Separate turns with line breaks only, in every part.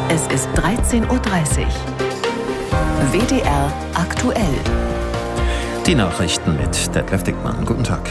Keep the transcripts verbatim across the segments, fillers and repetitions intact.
Es ist dreizehn Uhr dreißig. W D R aktuell.
Die Nachrichten mit Detlef Dickmann. Guten Tag.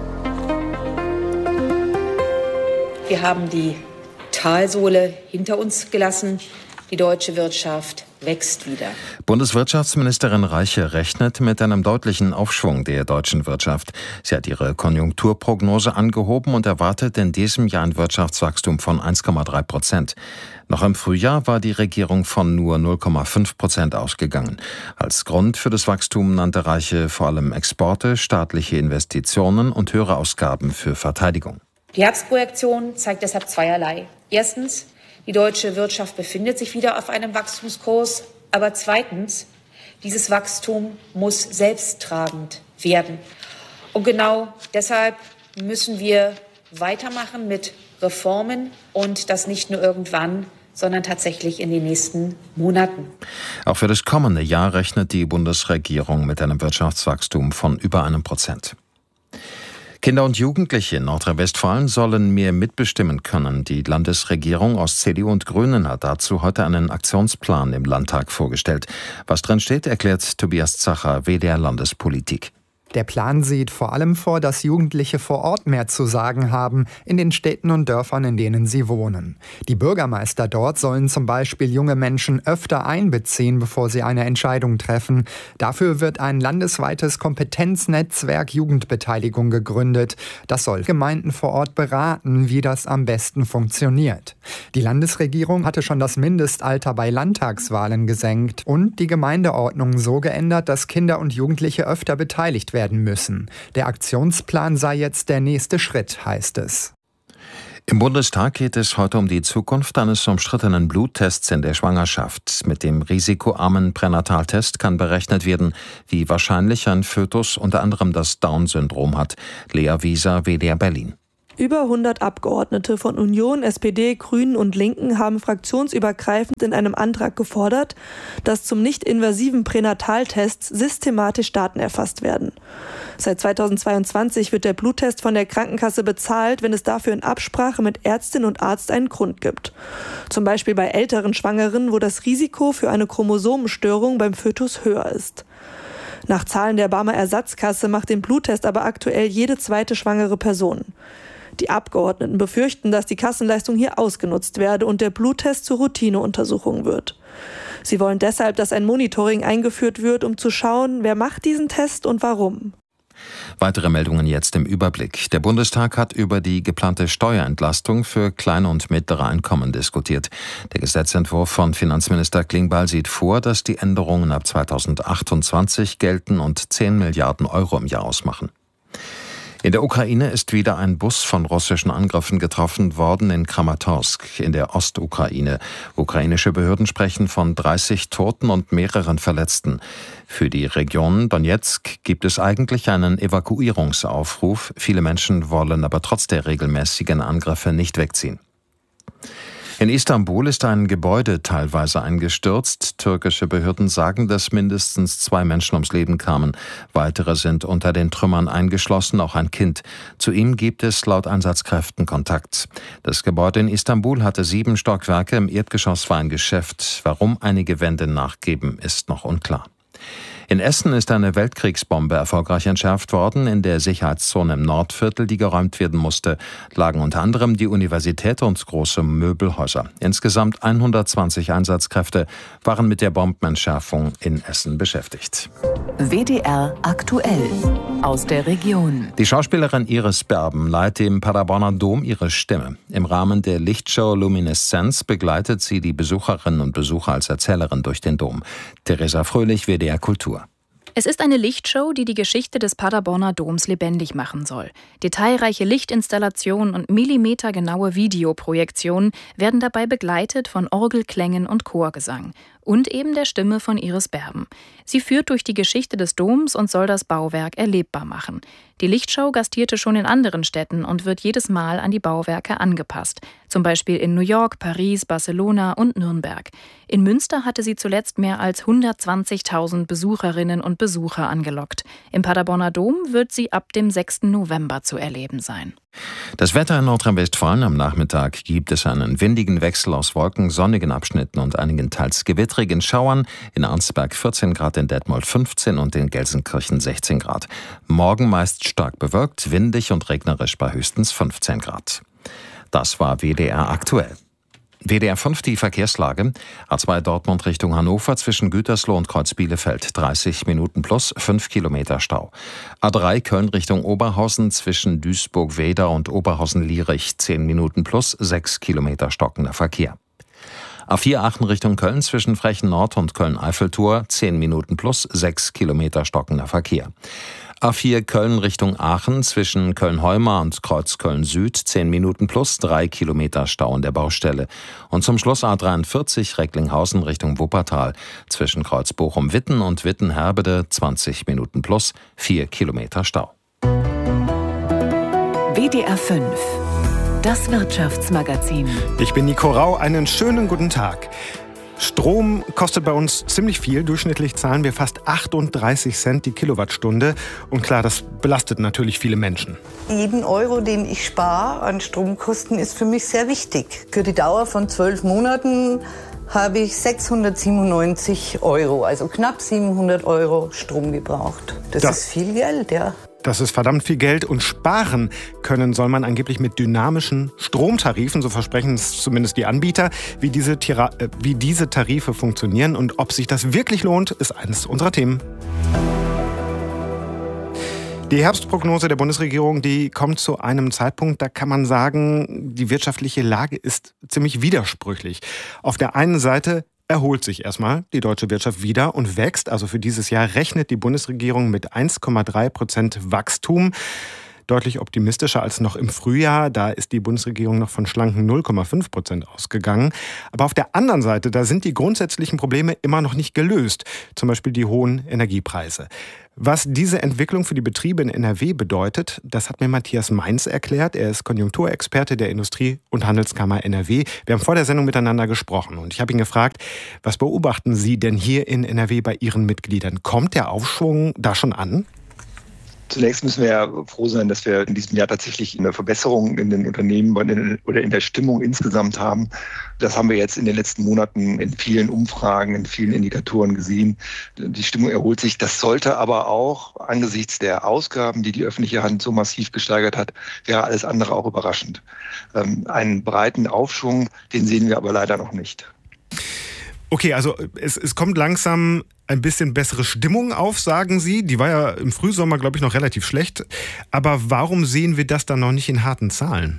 Wir haben die Talsohle hinter uns gelassen. Die deutsche Wirtschaft wächst wieder.
Bundeswirtschaftsministerin Reiche rechnet mit einem deutlichen Aufschwung der deutschen Wirtschaft. Sie hat ihre Konjunkturprognose angehoben und erwartet in diesem Jahr ein Wirtschaftswachstum von eins Komma drei Prozent. Noch im Frühjahr war die Regierung von nur null Komma fünf Prozent ausgegangen. Als Grund für das Wachstum nannte Reiche vor allem Exporte, staatliche Investitionen und höhere Ausgaben für Verteidigung.
Die Herbstprojektion zeigt deshalb zweierlei. Erstens, die deutsche Wirtschaft befindet sich wieder auf einem Wachstumskurs. Aber zweitens, dieses Wachstum muss selbsttragend werden. Und genau deshalb müssen wir weitermachen mit Reformen und das nicht nur irgendwann, sondern tatsächlich in den nächsten Monaten.
Auch für das kommende Jahr rechnet die Bundesregierung mit einem Wirtschaftswachstum von über einem Prozent. Kinder und Jugendliche in Nordrhein-Westfalen sollen mehr mitbestimmen können. Die Landesregierung aus C D U und Grünen hat dazu heute einen Aktionsplan im Landtag vorgestellt. Was drin steht, erklärt Tobias Zacher, W D R Landespolitik.
Der Plan sieht vor allem vor, dass Jugendliche vor Ort mehr zu sagen haben, in den Städten und Dörfern, in denen sie wohnen. Die Bürgermeister dort sollen zum Beispiel junge Menschen öfter einbeziehen, bevor sie eine Entscheidung treffen. Dafür wird ein landesweites Kompetenznetzwerk Jugendbeteiligung gegründet. Das soll Gemeinden vor Ort beraten, wie das am besten funktioniert. Die Landesregierung hatte schon das Mindestalter bei Landtagswahlen gesenkt und die Gemeindeordnung so geändert, dass Kinder und Jugendliche öfter beteiligt werden müssen. Der Aktionsplan sei jetzt der nächste Schritt, heißt es.
Im Bundestag geht es heute um die Zukunft eines umstrittenen Bluttests in der Schwangerschaft. Mit dem risikoarmen Pränataltest kann berechnet werden, wie wahrscheinlich ein Fötus unter anderem das Down-Syndrom hat. Lea Wieser, W D R Berlin.
Über hundert Abgeordnete von Union, S P D, Grünen und Linken haben fraktionsübergreifend in einem Antrag gefordert, dass zum nicht-invasiven Pränataltest systematisch Daten erfasst werden. Seit zweitausendzweiundzwanzig wird der Bluttest von der Krankenkasse bezahlt, wenn es dafür in Absprache mit Ärztin und Arzt einen Grund gibt. Zum Beispiel bei älteren Schwangeren, wo das Risiko für eine Chromosomenstörung beim Fötus höher ist. Nach Zahlen der Barmer Ersatzkasse macht den Bluttest aber aktuell jede zweite schwangere Person. Die Abgeordneten befürchten, dass die Kassenleistung hier ausgenutzt werde und der Bluttest zur Routineuntersuchung wird. Sie wollen deshalb, dass ein Monitoring eingeführt wird, um zu schauen, wer macht diesen Test und warum.
Weitere Meldungen jetzt im Überblick. Der Bundestag hat über die geplante Steuerentlastung für kleine und mittlere Einkommen diskutiert. Der Gesetzentwurf von Finanzminister Klingbeil sieht vor, dass die Änderungen ab zweitausendachtundzwanzig gelten und zehn Milliarden Euro im Jahr ausmachen. In der Ukraine ist wieder ein Bus von russischen Angriffen getroffen worden in Kramatorsk in der Ostukraine. Ukrainische Behörden sprechen von dreißig Toten und mehreren Verletzten. Für die Region Donetsk gibt es eigentlich einen Evakuierungsaufruf. Viele Menschen wollen aber trotz der regelmäßigen Angriffe nicht wegziehen. In Istanbul ist ein Gebäude teilweise eingestürzt. Türkische Behörden sagen, dass mindestens zwei Menschen ums Leben kamen. Weitere sind unter den Trümmern eingeschlossen, auch ein Kind. Zu ihm gibt es laut Einsatzkräften Kontakt. Das Gebäude in Istanbul hatte sieben Stockwerke. Im Erdgeschoss war ein Geschäft. Warum einige Wände nachgeben, ist noch unklar. In Essen ist eine Weltkriegsbombe erfolgreich entschärft worden. In der Sicherheitszone im Nordviertel, die geräumt werden musste, lagen unter anderem die Universität und große Möbelhäuser. Insgesamt hundertzwanzig Einsatzkräfte waren mit der Bombenentschärfung in Essen beschäftigt.
W D R aktuell aus der Region.
Die Schauspielerin Iris Berben leiht dem Paderborner Dom ihre Stimme. Im Rahmen der Lichtshow Lumineszenz begleitet sie die Besucherinnen und Besucher als Erzählerin durch den Dom. Theresa Fröhlich, W D R Kultur.
Es ist eine Lichtshow, die die Geschichte des Paderborner Doms lebendig machen soll. Detailreiche Lichtinstallationen und millimetergenaue Videoprojektionen werden dabei begleitet von Orgelklängen und Chorgesang. Und eben der Stimme von Iris Berben. Sie führt durch die Geschichte des Doms und soll das Bauwerk erlebbar machen. Die Lichtshow gastierte schon in anderen Städten und wird jedes Mal an die Bauwerke angepasst. Zum Beispiel in New York, Paris, Barcelona und Nürnberg. In Münster hatte sie zuletzt mehr als hundertzwanzigtausend Besucherinnen und Besucher angelockt. Im Paderborner Dom wird sie ab dem sechsten November zu erleben sein.
Das Wetter in Nordrhein-Westfalen: am Nachmittag gibt es einen windigen Wechsel aus Wolken, sonnigen Abschnitten und einigen teils gewittrigen Schauern. In Arnsberg vierzehn Grad, in Detmold fünfzehn und in Gelsenkirchen sechzehn Grad. Morgen meist stark bewölkt, windig und regnerisch bei höchstens fünfzehn Grad. Das war W D R aktuell. W D R fünf, die Verkehrslage. A zwei Dortmund Richtung Hannover zwischen Gütersloh und Kreuz Bielefeld dreißig Minuten plus fünf Kilometer Stau. A drei Köln Richtung Oberhausen zwischen Duisburg-Weder und Oberhausen-Lierich zehn Minuten plus sechs Kilometer stockender Verkehr. A vier Aachen Richtung Köln zwischen Frechen Nord und Köln-Eiffeltor zehn Minuten plus sechs Kilometer stockender Verkehr. A vier Köln Richtung Aachen zwischen Köln-Heuma und Kreuz Köln-Süd zehn Minuten plus drei Kilometer Stau an der Baustelle. Und zum Schluss A dreiundvierzig Recklinghausen Richtung Wuppertal zwischen Kreuz Bochum-Witten und Witten-Herbede zwanzig Minuten plus vier Kilometer Stau.
W D R fünf, das Wirtschaftsmagazin.
Ich bin Nico Rau, einen schönen guten Tag. Strom kostet bei uns ziemlich viel. Durchschnittlich zahlen wir fast achtunddreißig Cent die Kilowattstunde. Und klar, das belastet natürlich viele Menschen.
Jeden Euro, den ich spare an Stromkosten, ist für mich sehr wichtig. Für die Dauer von zwölf Monaten habe ich sechshundertsiebenundneunzig Euro, also knapp siebenhundert Euro Strom gebraucht. Das, das ist viel Geld, ja.
Das ist verdammt viel Geld, und sparen können soll man angeblich mit dynamischen Stromtarifen, so versprechen es zumindest die Anbieter. Wie diese, Tira- äh, wie diese Tarife funktionieren und ob sich das wirklich lohnt, ist eines unserer Themen. Die Herbstprognose der Bundesregierung, die kommt zu einem Zeitpunkt, da kann man sagen, die wirtschaftliche Lage ist ziemlich widersprüchlich. Auf der einen Seite erholt sich erstmal die deutsche Wirtschaft wieder und wächst. Also für dieses Jahr rechnet die Bundesregierung mit eins Komma drei Prozent Wachstum. Deutlich optimistischer als noch im Frühjahr. Da ist die Bundesregierung noch von schlanken null Komma fünf Prozent ausgegangen. Aber auf der anderen Seite, da sind die grundsätzlichen Probleme immer noch nicht gelöst. Zum Beispiel die hohen Energiepreise. Was diese Entwicklung für die Betriebe in N R W bedeutet, das hat mir Matthias Mainz erklärt. Er ist Konjunkturexperte der Industrie- und Handelskammer N R W. Wir haben vor der Sendung miteinander gesprochen und ich habe ihn gefragt, was beobachten Sie denn hier in N R W bei Ihren Mitgliedern? Kommt der Aufschwung da schon an?
Zunächst müssen wir ja froh sein, dass wir in diesem Jahr tatsächlich eine Verbesserung in den Unternehmen oder in der Stimmung insgesamt haben. Das haben wir jetzt in den letzten Monaten in vielen Umfragen, in vielen Indikatoren gesehen. Die Stimmung erholt sich. Das sollte aber auch angesichts der Ausgaben, die die öffentliche Hand so massiv gesteigert hat, wäre alles andere auch überraschend. Einen breiten Aufschwung, den sehen wir aber leider noch nicht.
Okay, also es, es kommt langsam ein bisschen bessere Stimmung auf, sagen Sie. Die war ja im Frühsommer, glaube ich, noch relativ schlecht. Aber warum sehen wir das dann noch nicht in harten Zahlen?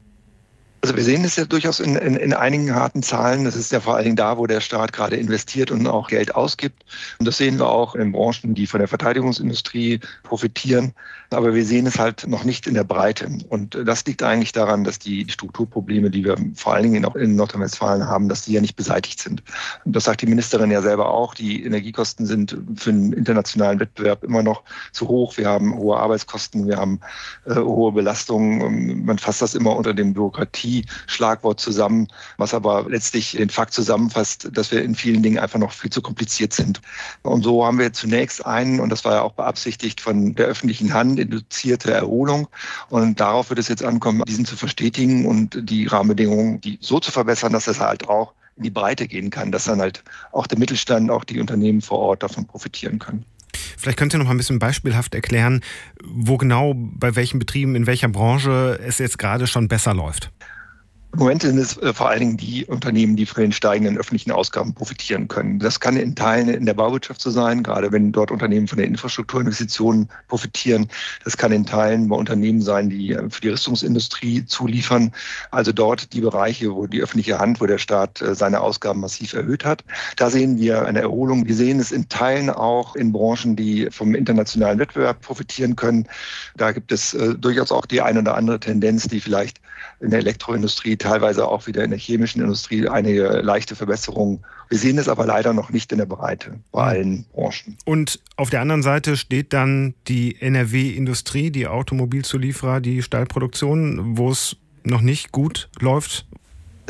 Also wir sehen es ja durchaus in, in, in einigen harten Zahlen. Das ist ja vor allen Dingen da, wo der Staat gerade investiert und auch Geld ausgibt. Und das sehen wir auch in Branchen, die von der Verteidigungsindustrie profitieren. Aber wir sehen es halt noch nicht in der Breite. Und das liegt eigentlich daran, dass die Strukturprobleme, die wir vor allen Dingen in Nordrhein-Westfalen haben, dass die ja nicht beseitigt sind. Und das sagt die Ministerin ja selber auch. Die Energiekosten sind für den internationalen Wettbewerb immer noch zu hoch. Wir haben hohe Arbeitskosten, wir haben äh, hohe Belastungen. Man fasst das immer unter dem Bürokratie-Schlagwort zusammen, was aber letztlich den Fakt zusammenfasst, dass wir in vielen Dingen einfach noch viel zu kompliziert sind. Und so haben wir zunächst einen, und das war ja auch beabsichtigt von der öffentlichen Hand, induzierte Erholung. Und darauf wird es jetzt ankommen, diesen zu verstetigen und die Rahmenbedingungen die so zu verbessern, dass es halt auch in die Breite gehen kann, dass dann halt auch der Mittelstand, auch die Unternehmen vor Ort davon profitieren können.
Vielleicht könnt ihr noch mal ein bisschen beispielhaft erklären, wo genau, bei welchen Betrieben, in welcher Branche es jetzt gerade schon besser läuft.
Im Moment sind es vor allen Dingen die Unternehmen, die von den steigenden öffentlichen Ausgaben profitieren können. Das kann in Teilen in der Bauwirtschaft so sein, gerade wenn dort Unternehmen von den Infrastrukturinvestitionen profitieren. Das kann in Teilen bei Unternehmen sein, die für die Rüstungsindustrie zuliefern. Also dort die Bereiche, wo die öffentliche Hand, wo der Staat seine Ausgaben massiv erhöht hat. Da sehen wir eine Erholung. Wir sehen es in Teilen auch in Branchen, die vom internationalen Wettbewerb profitieren können. Da gibt es äh, durchaus auch die eine oder andere Tendenz, die vielleicht in der Elektroindustrie, teilweise auch wieder in der chemischen Industrie einige leichte Verbesserungen. Wir sehen es aber leider noch nicht in der Breite bei allen Branchen.
Und auf der anderen Seite steht dann die N R W-Industrie, die Automobilzulieferer, die Stahlproduktion, wo es noch nicht gut läuft.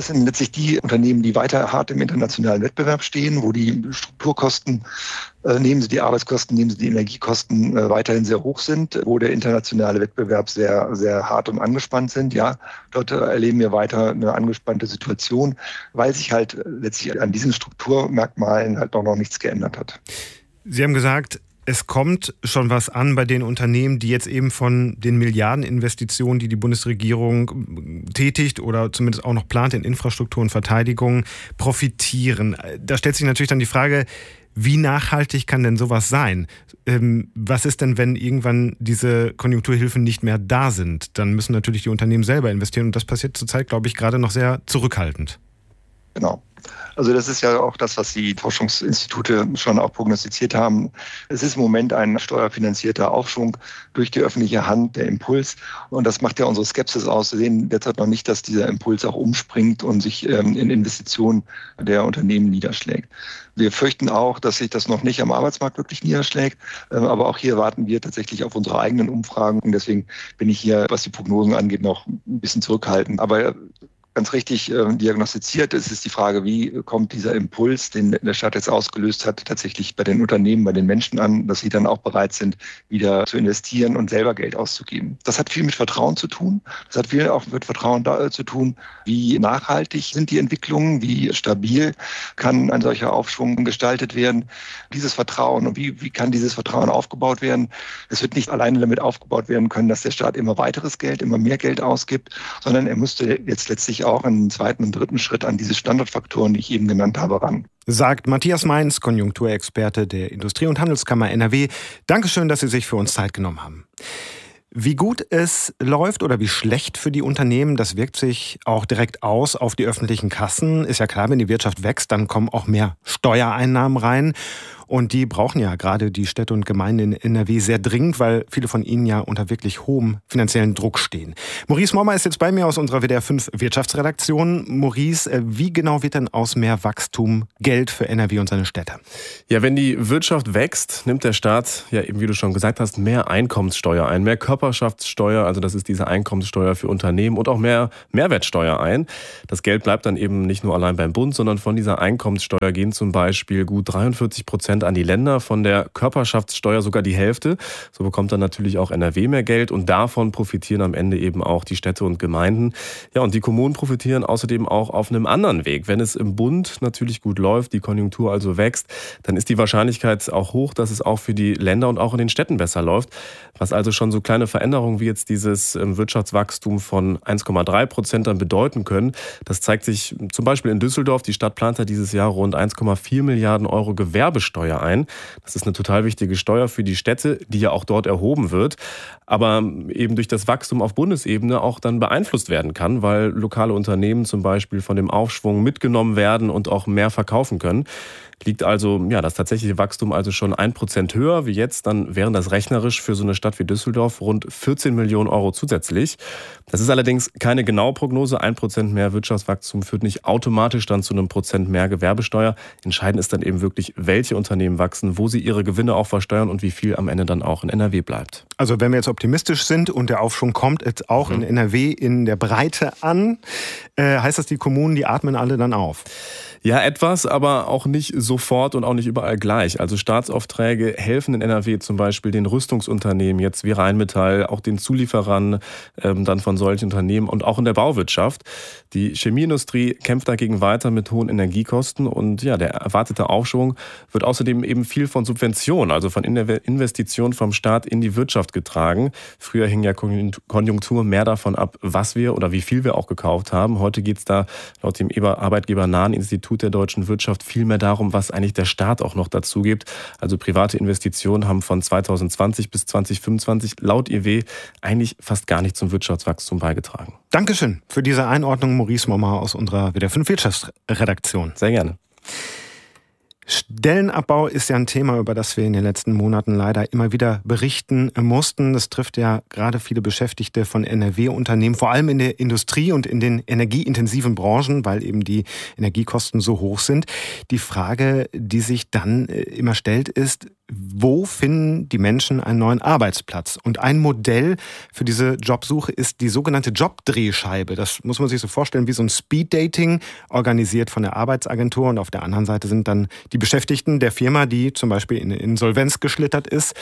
Das sind letztlich die Unternehmen, die weiter hart im internationalen Wettbewerb stehen, wo die Strukturkosten, äh, nehmen Sie die Arbeitskosten, nehmen Sie die Energiekosten äh, weiterhin sehr hoch sind, wo der internationale Wettbewerb sehr, sehr hart und angespannt sind. Ja, dort äh, erleben wir weiter eine angespannte Situation, weil sich halt äh, letztlich an diesen Strukturmerkmalen halt auch noch nichts geändert hat.
Sie haben gesagt, es kommt schon was an bei den Unternehmen, die jetzt eben von den Milliardeninvestitionen, die die Bundesregierung tätigt oder zumindest auch noch plant in Infrastruktur und Verteidigung, profitieren. Da stellt sich natürlich dann die Frage, wie nachhaltig kann denn sowas sein? Ähm, was ist denn, wenn irgendwann diese Konjunkturhilfen nicht mehr da sind? Dann müssen natürlich die Unternehmen selber investieren und das passiert zurzeit, glaube ich, gerade noch sehr zurückhaltend.
Genau. Also das ist ja auch das, was die Forschungsinstitute schon auch prognostiziert haben. Es ist im Moment ein steuerfinanzierter Aufschwung durch die öffentliche Hand, der Impuls. Und das macht ja unsere Skepsis aus. Wir sehen derzeit noch nicht, dass dieser Impuls auch umspringt und sich in Investitionen der Unternehmen niederschlägt. Wir fürchten auch, dass sich das noch nicht am Arbeitsmarkt wirklich niederschlägt. Aber auch hier warten wir tatsächlich auf unsere eigenen Umfragen. Und deswegen bin ich hier, was die Prognosen angeht, noch ein bisschen zurückhaltend. Aber ganz richtig äh, diagnostiziert. Es ist die Frage, wie kommt dieser Impuls, den der Staat jetzt ausgelöst hat, tatsächlich bei den Unternehmen, bei den Menschen an, dass sie dann auch bereit sind, wieder zu investieren und selber Geld auszugeben. Das hat viel mit Vertrauen zu tun. Das hat viel auch mit Vertrauen da, äh, zu tun, wie nachhaltig sind die Entwicklungen, wie stabil kann ein solcher Aufschwung gestaltet werden. Dieses Vertrauen und wie, wie kann dieses Vertrauen aufgebaut werden? Es wird nicht alleine damit aufgebaut werden können, dass der Staat immer weiteres Geld, immer mehr Geld ausgibt, sondern er müsste jetzt letztlich auch einen zweiten und dritten Schritt an diese Standardfaktoren, die ich eben genannt habe, ran.
Sagt Matthias Mainz, Konjunkturexperte der Industrie- und Handelskammer N R W. Dankeschön, dass Sie sich für uns Zeit genommen haben. Wie gut es läuft oder wie schlecht für die Unternehmen, das wirkt sich auch direkt aus auf die öffentlichen Kassen. Ist ja klar, wenn die Wirtschaft wächst, dann kommen auch mehr Steuereinnahmen rein. Und die brauchen ja gerade die Städte und Gemeinden in N R W sehr dringend, weil viele von ihnen ja unter wirklich hohem finanziellen Druck stehen. Maurice Mommer ist jetzt bei mir aus unserer W D R fünf Wirtschaftsredaktion. Maurice, wie genau wird denn aus mehr Wachstum Geld für N R W und seine Städte?
Ja, wenn die Wirtschaft wächst, nimmt der Staat, ja eben wie du schon gesagt hast, mehr Einkommenssteuer ein, mehr Körperschaftssteuer, also das ist diese Einkommenssteuer für Unternehmen und auch mehr Mehrwertsteuer ein. Das Geld bleibt dann eben nicht nur allein beim Bund, sondern von dieser Einkommenssteuer gehen zum Beispiel gut dreiundvierzig Prozent an die Länder, von der Körperschaftssteuer sogar die Hälfte. So bekommt dann natürlich auch N R W mehr Geld und davon profitieren am Ende eben auch die Städte und Gemeinden. Ja, und die Kommunen profitieren außerdem auch auf einem anderen Weg. Wenn es im Bund natürlich gut läuft, die Konjunktur also wächst, dann ist die Wahrscheinlichkeit auch hoch, dass es auch für die Länder und auch in den Städten besser läuft. Was also schon so kleine Veränderungen wie jetzt dieses Wirtschaftswachstum von eins Komma drei Prozent dann bedeuten können. Das zeigt sich zum Beispiel in Düsseldorf. Die Stadt plant ja dieses Jahr rund eins Komma vier Milliarden Euro Gewerbesteuer ein. Das ist eine total wichtige Steuer für die Städte, die ja auch dort erhoben wird, aber eben durch das Wachstum auf Bundesebene auch dann beeinflusst werden kann, weil lokale Unternehmen zum Beispiel von dem Aufschwung mitgenommen werden und auch mehr verkaufen können. Liegt also ja das tatsächliche Wachstum also schon ein Prozent höher wie jetzt, dann wären das rechnerisch für so eine Stadt wie Düsseldorf rund vierzehn Millionen Euro zusätzlich. Das ist allerdings keine genaue Prognose. Ein Prozent mehr Wirtschaftswachstum führt nicht automatisch dann zu einem Prozent mehr Gewerbesteuer. Entscheidend ist dann eben wirklich, welche Unternehmen wachsen, wo sie ihre Gewinne auch versteuern und wie viel am Ende dann auch in N R W bleibt.
Also wenn wir jetzt optimistisch sind und der Aufschwung kommt jetzt auch mhm. in N R W in der Breite an, äh, heißt das, die Kommunen, die atmen alle dann auf?
Ja, etwas, aber auch nicht sofort und auch nicht überall gleich. Also Staatsaufträge helfen in N R W zum Beispiel den Rüstungsunternehmen, jetzt wie Rheinmetall, auch den Zulieferern ähm, dann von solchen Unternehmen und auch in der Bauwirtschaft. Die Chemieindustrie kämpft dagegen weiter mit hohen Energiekosten und ja, der erwartete Aufschwung wird außerdem eben viel von Subventionen, also von Investitionen vom Staat in die Wirtschaft getragen. Früher hing ja Konjunktur mehr davon ab, was wir oder wie viel wir auch gekauft haben. Heute geht es da laut dem arbeitgebernahen Institut der deutschen Wirtschaft viel mehr darum, was eigentlich der Staat auch noch dazu gibt. Also private Investitionen haben von zweitausendzwanzig bis zweitausendfünfundzwanzig laut I W eigentlich fast gar nicht zum Wirtschaftswachstum beigetragen.
Dankeschön für diese Einordnung, Maurice Mommer aus unserer W D R fünf Wirtschaftsredaktion.
Sehr gerne.
Stellenabbau ist ja ein Thema, über das wir in den letzten Monaten leider immer wieder berichten mussten. Das trifft ja gerade viele Beschäftigte von N R W-Unternehmen, vor allem in der Industrie und in den energieintensiven Branchen, weil eben die Energiekosten so hoch sind. Die Frage, die sich dann immer stellt, ist, wo finden die Menschen einen neuen Arbeitsplatz? Und ein Modell für diese Jobsuche ist die sogenannte Jobdrehscheibe. Das muss man sich so vorstellen wie so ein Speeddating, organisiert von der Arbeitsagentur. Und auf der anderen Seite sind dann die Beschäftigten der Firma, die zum Beispiel in Insolvenz geschlittert ist.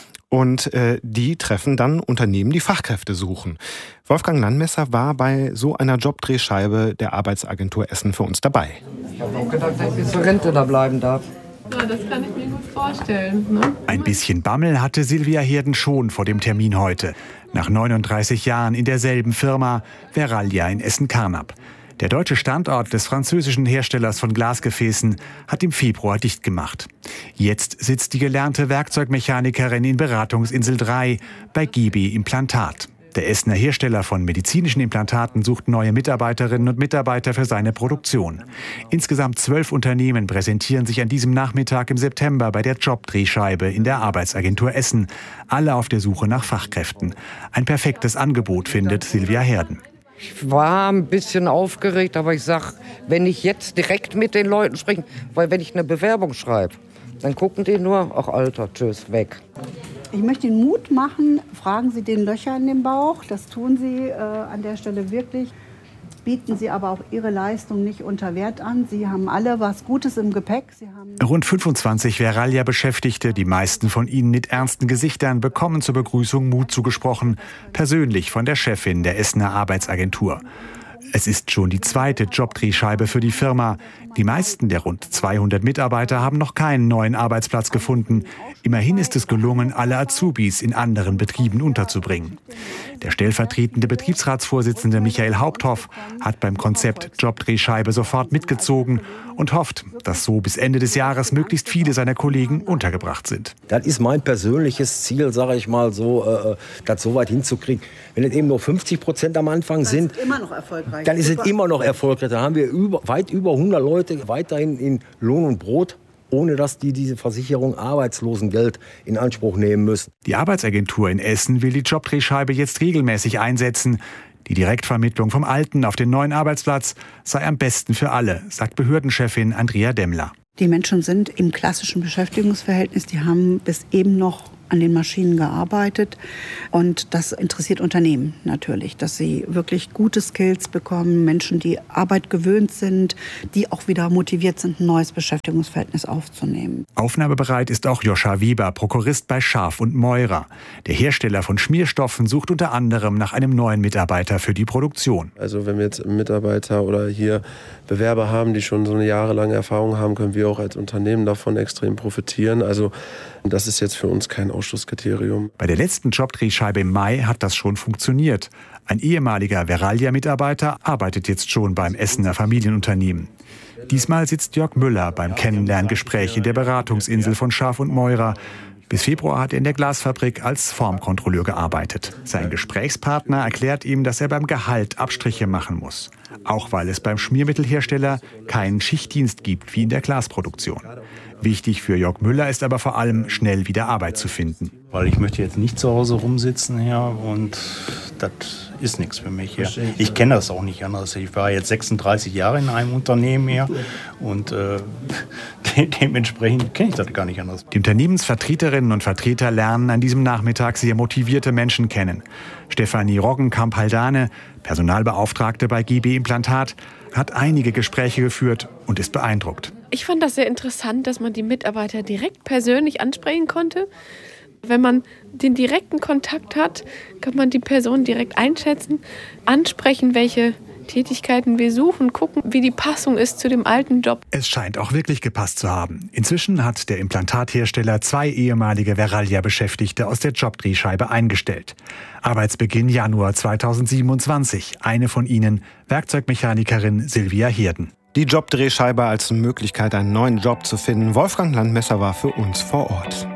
Und äh, die treffen dann Unternehmen, die Fachkräfte suchen. Wolfgang Landmesser war bei so einer Jobdrehscheibe der Arbeitsagentur Essen für uns dabei.
Ich habe auch gedacht, dass ich bis zur Rente da bleiben darf.
Ja, das kann ich mir gut vorstellen. Ne?
Ein bisschen Bammel hatte Silvia Herden schon vor dem Termin heute. Nach neununddreißig Jahren in derselben Firma, Verallia in Essen-Carnap. Der deutsche Standort des französischen Herstellers von Glasgefäßen hat im Februar dicht gemacht. Jetzt sitzt die gelernte Werkzeugmechanikerin in Beratungsinsel drei bei G B Implantat. Der Essener Hersteller von medizinischen Implantaten sucht neue Mitarbeiterinnen und Mitarbeiter für seine Produktion. Insgesamt zwölf Unternehmen präsentieren sich an diesem Nachmittag im September bei der Jobdrehscheibe in der Arbeitsagentur Essen. Alle auf der Suche nach Fachkräften. Ein perfektes Angebot, findet Silvia Herden.
Ich war ein bisschen aufgeregt, aber ich sage, wenn ich jetzt direkt mit den Leuten spreche, weil wenn ich eine Bewerbung schreibe, dann gucken die nur, ach Alter, tschüss, weg.
Ich möchte Ihnen Mut machen, fragen Sie den Löcher in den Bauch, das tun Sie äh, an der Stelle wirklich. Bieten Sie aber auch Ihre Leistung nicht unter Wert an. Sie haben alle was Gutes im Gepäck. Sie haben
Rund fünfundzwanzig Verallia-Beschäftigte, die meisten von ihnen mit ernsten Gesichtern, bekommen zur Begrüßung Mut zugesprochen, persönlich von der Chefin der Essener Arbeitsagentur. Es ist schon die zweite Jobdrehscheibe für die Firma. Die meisten der rund zweihundert Mitarbeiter haben noch keinen neuen Arbeitsplatz gefunden. Immerhin ist es gelungen, alle Azubis in anderen Betrieben unterzubringen. Der stellvertretende Betriebsratsvorsitzende Michael Haupthoff hat beim Konzept Jobdrehscheibe sofort mitgezogen und hofft, dass so bis Ende des Jahres möglichst viele seiner Kollegen untergebracht sind.
Das ist mein persönliches Ziel, sage ich mal so, äh, das so weit hinzukriegen. Wenn es eben nur fünfzig Prozent am Anfang sind,
ist immer noch erfolgreich.
Dann ist es immer noch erfolgreich. Dann haben wir über, weit über hundert Leute weiterhin in Lohn und Brot, ohne dass die diese Versicherung Arbeitslosengeld in Anspruch nehmen müssen.
Die Arbeitsagentur in Essen will die Jobdrehscheibe jetzt regelmäßig einsetzen. Die Direktvermittlung vom alten auf den neuen Arbeitsplatz sei am besten für alle, sagt Behördenchefin Andrea Demmler.
Die Menschen sind im klassischen Beschäftigungsverhältnis, die haben bis eben noch an den Maschinen gearbeitet. Und das interessiert Unternehmen natürlich, dass sie wirklich gute Skills bekommen, Menschen, die Arbeit gewöhnt sind, die auch wieder motiviert sind, ein neues Beschäftigungsverhältnis aufzunehmen.
Aufnahmebereit ist auch Joscha Weber, Prokurist bei Scharf und Meurer. Der Hersteller von Schmierstoffen sucht unter anderem nach einem neuen Mitarbeiter für die Produktion.
Also wenn wir jetzt Mitarbeiter oder hier Bewerber haben, die schon so eine jahrelange Erfahrung haben, können wir auch als Unternehmen davon extrem profitieren. Also das ist jetzt für uns kein Ausschlusskriterium.
Bei der letzten Jobdrehscheibe im Mai hat das schon funktioniert. Ein ehemaliger Verallia-Mitarbeiter arbeitet jetzt schon beim Essener Familienunternehmen. Diesmal sitzt Jörg Müller beim Kennenlerngespräch in der Beratungsinsel von Scharf und Meurer. Bis Februar hat er in der Glasfabrik als Formkontrolleur gearbeitet. Sein Gesprächspartner erklärt ihm, dass er beim Gehalt Abstriche machen muss. Auch weil es beim Schmiermittelhersteller keinen Schichtdienst gibt wie in der Glasproduktion. Wichtig für Jörg Müller ist aber vor allem, schnell wieder Arbeit zu finden.
Weil ich möchte jetzt nicht zu Hause rumsitzen hier und das ist nichts für mich hier. Ich kenne das auch nicht anders. Ich war jetzt sechsunddreißig Jahre in einem Unternehmen hier und äh, de- dementsprechend kenne ich das gar nicht anders.
Die Unternehmensvertreterinnen und Vertreter lernen an diesem Nachmittag sehr motivierte Menschen kennen. Stefanie Roggenkamp-Haldane, Personalbeauftragte bei G B Implantat, hat einige Gespräche geführt und ist beeindruckt.
Ich fand das sehr interessant, dass man die Mitarbeiter direkt persönlich ansprechen konnte. Wenn man den direkten Kontakt hat, kann man die Person direkt einschätzen, ansprechen, welche Tätigkeiten wir suchen, gucken, wie die Passung ist zu dem alten Job.
Es scheint auch wirklich gepasst zu haben. Inzwischen hat der Implantathersteller zwei ehemalige Verallia-Beschäftigte aus der Jobdrehscheibe eingestellt. Arbeitsbeginn Januar zweitausendsiebenundzwanzig. Eine von ihnen, Werkzeugmechanikerin Silvia Herden.
Die Jobdrehscheibe als Möglichkeit, einen neuen Job zu finden. Wolfgang Landmesser war für uns vor Ort.